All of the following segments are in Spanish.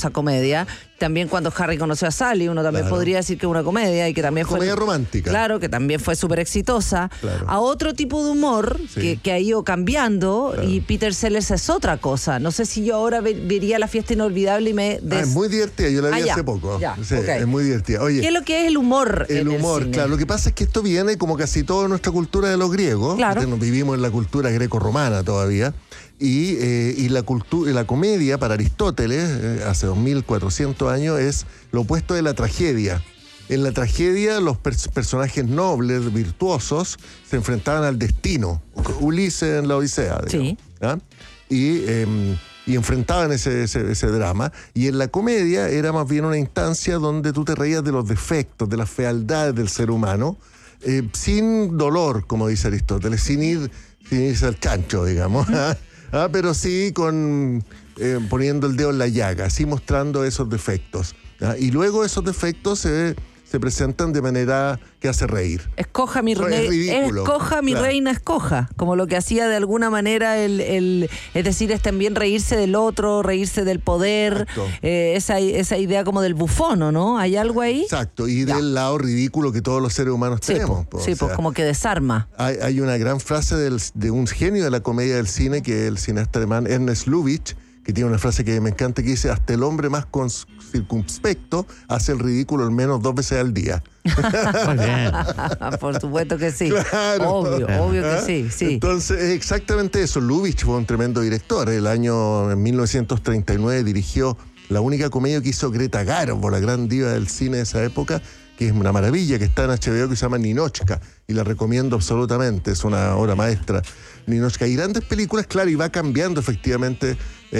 hermosa comedia. También cuando Harry conoció a Sally, uno también podría decir que es una comedia y que también fue... Comedia romántica. Claro, que también fue súper exitosa. Claro. A otro tipo de humor que ha ido cambiando, Claro. y Peter Sellers es otra cosa. No sé si yo ahora vería La fiesta inolvidable y me... Es muy divertida, yo la vi hace poco. Ya, Sí, okay. Es muy divertida. Oye, ¿qué es lo que es el humor en el humor, cine? claro. Lo que pasa es que esto viene como casi toda nuestra cultura de los griegos. Claro. Nos vivimos en la cultura greco-romana todavía. Y la comedia para Aristóteles, hace 2400 años, es lo opuesto de la tragedia. En la tragedia, los personajes nobles, virtuosos, se enfrentaban al destino. Ulises en la Odisea, digamos, Sí. ¿ah? Y enfrentaban ese drama. Y en la comedia era más bien una instancia donde tú te reías de los defectos, de las fealdades del ser humano, sin dolor, como dice Aristóteles, sin irse al chancho, digamos. Pero sí poniendo el dedo en la llaga, así mostrando esos defectos. Y luego esos defectos se presentan de manera que hace reír. Escoja mi ridículo, reina, escoja. Como lo que hacía de alguna manera es decir, es también reírse del otro, reírse del poder, esa idea como del bufón, ¿no? ¿Hay algo ahí? Exacto, y del lado ridículo que todos los seres humanos tenemos. Pues como que desarma. Hay una gran frase de un genio de la comedia del cine, que es el cineasta alemán Ernst Lubitsch, que tiene una frase que me encanta, que dice: hasta el hombre más circunspecto hace el ridículo al menos 2 veces al día. Muy bien. Por supuesto que sí. Claro. Obvio que sí. Entonces, es exactamente eso. Lubitsch fue un tremendo director. En 1939 dirigió la única comedia que hizo Greta Garbo, la gran diva del cine de esa época, que es una maravilla, que está en HBO, que se llama Ninotchka, y la recomiendo absolutamente, es una obra maestra, Ninotchka. Y grandes películas, claro, y va cambiando efectivamente,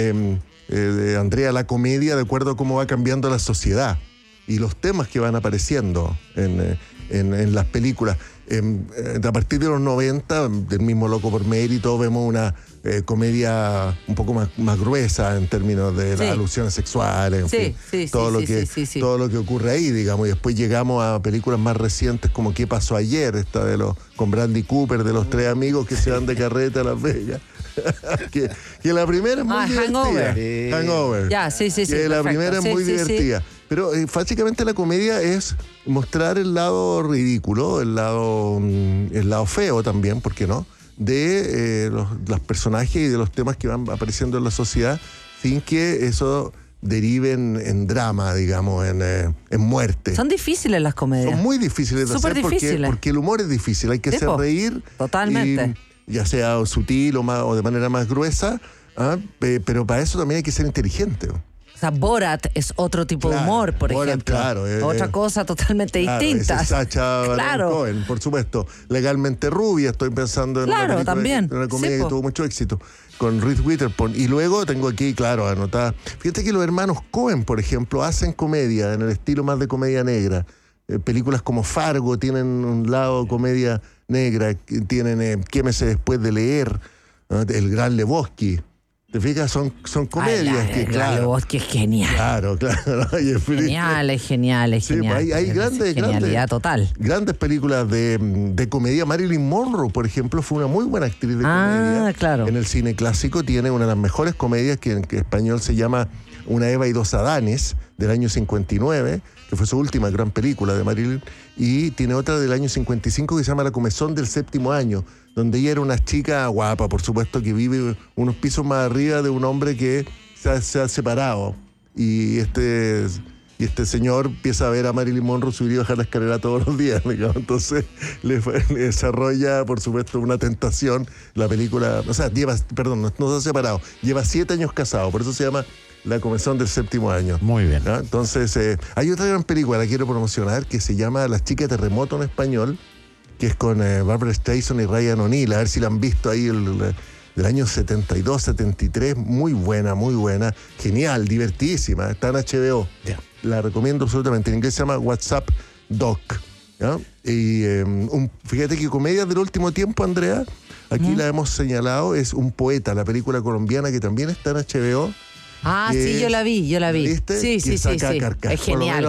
Andrea, la comedia de acuerdo a cómo va cambiando la sociedad y los temas que van apareciendo en las películas. A partir de los 90, del mismo Loco por Mérito, vemos una comedia un poco más gruesa en términos de las alusiones sexuales, todo lo que ocurre ahí, digamos. Y después llegamos a películas más recientes como ¿Qué pasó ayer? Esta con Bradley Cooper, de los 3 amigos que se van de carreta a Las Vegas. que la primera es muy divertida. Hangover. Ya, sí. Que la primera es muy divertida. Pero básicamente la comedia es mostrar el lado ridículo, el lado feo también, ¿por qué no?, de los personajes y de los temas que van apareciendo en la sociedad, sin que eso derive en drama, digamos, en muerte. Son difíciles las comedias. Son muy difíciles de hacer porque el humor es difícil, hay que hacer reír. Totalmente. Ya sea sutil o de manera más gruesa, pero para eso también hay que ser inteligente. O sea, Borat es otro tipo de humor, por ejemplo. Claro, otra cosa totalmente distinta. Es Sacha Baron Cohen, por supuesto. Legalmente Rubia, estoy pensando en una comedia que tuvo mucho éxito, con Reese Witherspoon. Y luego tengo aquí, claro, anotada. Fíjate que los hermanos Cohen, por ejemplo, hacen comedia en el estilo más de comedia negra. Películas como Fargo tienen un lado comedia negra, tienen Quémese después de leer, El Gran Lebowski. ¿Te fijas? Son comedias que, claro. Lebowski es genial. Claro. Es genial. Sí, hay genialidad total. Grandes películas de comedia. Marilyn Monroe, por ejemplo, fue una muy buena actriz de comedia. Claro. En el cine clásico tiene una de las mejores comedias que en español se llama Una Eva y 2 Adanes, del año 59, que fue su última gran película de Marilyn, y tiene otra del año 55 que se llama La Comezón del Séptimo Año, donde ella era una chica guapa, por supuesto, que vive unos pisos más arriba de un hombre que se ha separado. Y este señor empieza a ver a Marilyn Monroe subir y bajar la escalera todos los días, digamos. Entonces le desarrolla, por supuesto, una tentación. La película, no se ha separado, lleva 7 años casado, por eso se llama La Comezón del Séptimo Año. Muy bien. ¿No? Entonces, hay otra gran película, la quiero promocionar, que se llama Las Chicas Terremoto en español, que es con Barbara Streisand y Ryan O'Neal. A ver si la han visto ahí, del año 72, 73. Muy buena, genial, divertidísima. Está en HBO. Yeah. La recomiendo absolutamente. En inglés se llama WhatsApp Doc. ¿Ya? Y fíjate que comedias del último tiempo, Andrea, aquí la hemos señalado, es Un Poeta, la película colombiana que también está en HBO. Sí, yo la vi. ¿Viste? Sí. Es genial,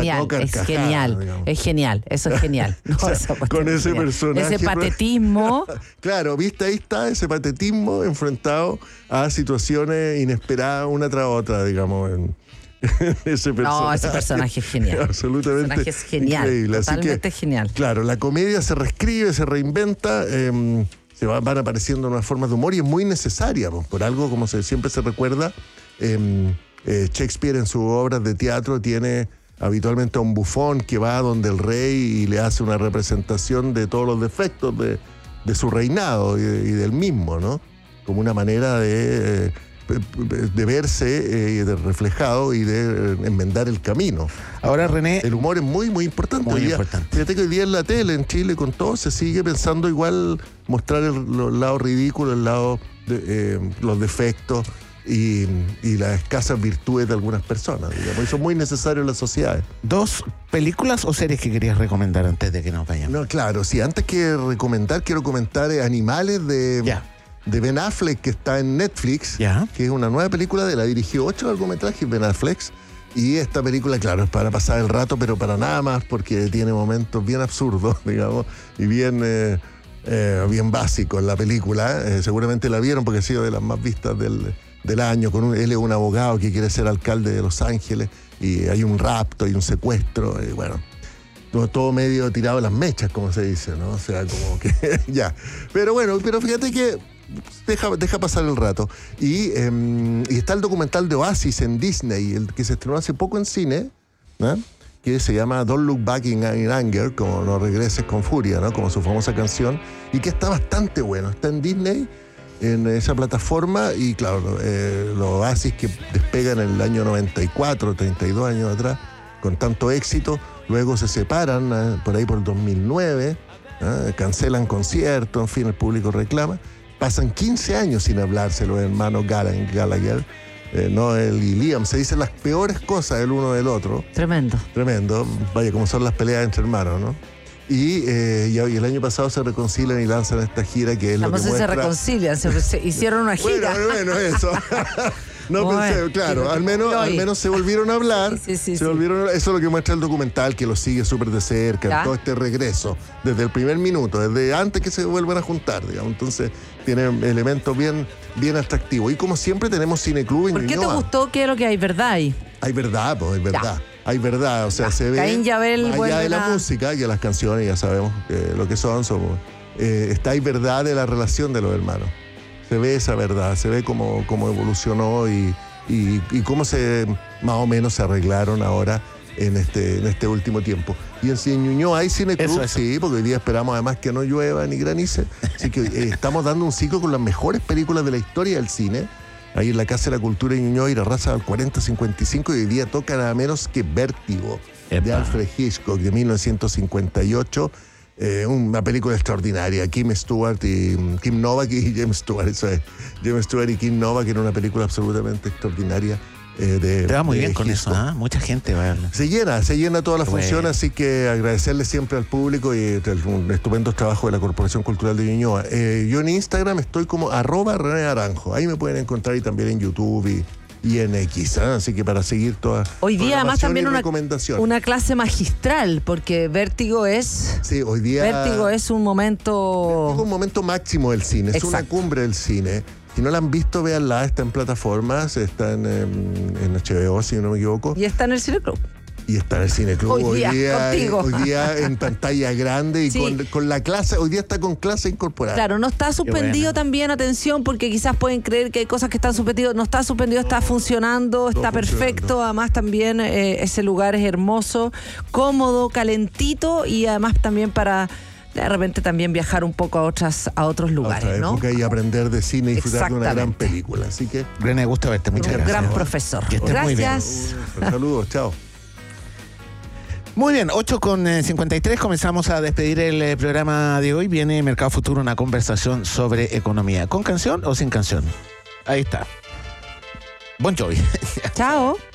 es genial, eso es genial. No, con ese personaje. Ese patetismo. Claro, ¿viste? Ahí está ese patetismo enfrentado a situaciones inesperadas una tras otra, digamos, ese personaje. No, ese personaje es genial. Absolutamente. El personaje es genial. Increíble. Totalmente genial. Claro, la comedia se reescribe, se reinventa, van apareciendo nuevas formas de humor y es muy necesaria, por algo como siempre se recuerda. Shakespeare en sus obras de teatro tiene habitualmente a un bufón que va donde el rey y le hace una representación de todos los defectos de su reinado y del mismo, ¿no? Como una manera de verse de reflejado y de enmendar el camino. Ahora, René... El humor es muy, muy importante. Muy importante. Fíjate que hoy día en la tele, en Chile, con todo, se sigue pensando igual mostrar el lado ridículo, el lado de los defectos y las escasas virtudes de algunas personas, digamos. Eso es muy necesario en las sociedades. ¿2 películas o series que querías recomendar antes de que nos vayamos? No, claro, sí. Antes que recomendar, quiero comentar Animales de Ben Affleck, que está en Netflix, que es una nueva película la dirigió 8 largometrajes Ben Affleck. Y esta película, claro, es para pasar el rato, pero para nada más, porque tiene momentos bien absurdos, digamos, y bien básicos en la película. Seguramente la vieron porque ha sido de las más vistas del año. Él es un abogado que quiere ser alcalde de Los Ángeles y hay un rapto y un secuestro, y bueno, todo medio tirado a las mechas, como se dice, ¿no? O sea, como que ya. Pero bueno, fíjate que deja pasar el rato. Y está el documental de Oasis en Disney, el que se estrenó hace poco en cine, ¿no? Que se llama Don't Look Back in Anger, como No regreses con furia, ¿no? Como su famosa canción, y que está bastante bueno. Está en Disney, en esa plataforma, y claro, los Oasis que despegan en el año 94, 32 años atrás, con tanto éxito, luego se separan por ahí por el 2009, cancelan conciertos, en fin, el público reclama. Pasan 15 años sin hablarse los hermanos Gallagher, Noel y Liam. Se dicen las peores cosas el uno del otro. Tremendo. Vaya, como son las peleas entre hermanos, ¿no? Y el año pasado se reconcilian y lanzan esta gira que es lo que muestra... se reconcilian, se hicieron una gira. Bueno, eso. No pensé, claro, al menos se volvieron a hablar. Sí. Eso es lo que muestra el documental, que lo sigue súper de cerca, en todo este regreso, desde el primer minuto, desde antes que se vuelvan a juntar, digamos. Entonces, tiene elementos bien atractivos. Y como siempre tenemos Cineclub en ¿Por qué Ñuñoa. te gustó? ¿Qué es lo que hay verdad ahí? Hay verdad, pues, hay verdad. Hay verdad, o sea, se ve Caín y Abel, allá de la música, que las canciones ya sabemos lo que son hay verdad de la relación de los hermanos. Se ve esa verdad, se ve cómo evolucionó y cómo más o menos se arreglaron ahora en este último tiempo. Y en Ñuñoa hay Cineclub, eso. sí, porque hoy día esperamos además que no llueva ni granice. Así que estamos dando un ciclo con las mejores películas de la historia del cine. Ahí en la Casa de la Cultura de Ñuñoa, Irarrázaval al 4055, y hoy día toca nada menos que Vértigo, de Alfred Hitchcock, de 1958. Una película extraordinaria. Kim Novak y James Stewart, eso es. James Stewart y Kim Novak, era una película absolutamente extraordinaria. Te va muy bien con eso, ¿eh? Mucha gente va a verla. Se llena toda la función, así que agradecerle siempre al público y un estupendo trabajo de la Corporación Cultural de Ñuñoa. Yo en Instagram estoy como @René Naranjo. Ahí me pueden encontrar, y también en YouTube y en X, ¿eh? Así que para seguir toda hoy día además también una clase magistral, porque Vértigo es... Sí, hoy día... Vértigo es un momento... Es un momento máximo del cine, es una cumbre del cine. Si no la han visto, véanla, está en plataformas, está en HBO, si no me equivoco. Y está en el Cineclub. Y está en el Cineclub. Hoy día en pantalla grande y con la clase, hoy día está con clase incorporada. Claro, no está suspendido también, atención, porque quizás pueden creer que hay cosas que están suspendidas. No está suspendido, está funcionando, está perfecto. Además también ese lugar es hermoso, cómodo, calentito, y además también para... de repente también viajar un poco a otros lugares, ¿no? Y aprender de cine y disfrutar de una gran película. Así que... René, gusto verte. Muchas gracias. Gran profesor. Gracias. Saludos, chao. Muy bien, 8:53, comenzamos a despedir el programa de hoy. Viene Mercado Futuro, una conversación sobre economía. ¿Con canción o sin canción? Ahí está. Bon Jovi. Chao.